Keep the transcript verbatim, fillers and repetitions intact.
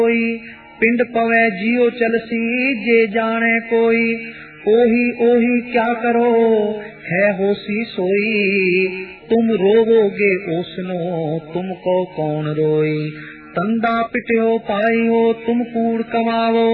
कोई पिंड पवै जियो चलसी जे जाने कोई ओही ओही क्या करो है होसी सोई तुम रोवोगे ओसनो तुमको कौन रोई तंदा पिट्यो पाई हो तुम कूड़ कमावो